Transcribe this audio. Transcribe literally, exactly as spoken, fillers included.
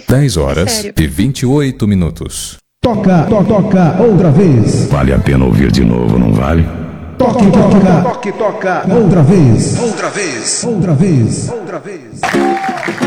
dez horas Sério. e vinte e oito minutos. Toca, to, toca, outra vez. Vale a pena ouvir de novo, não vale? Toque, toca, toque, toca, outra vez. Outra vez. Outra vez. Outra vez.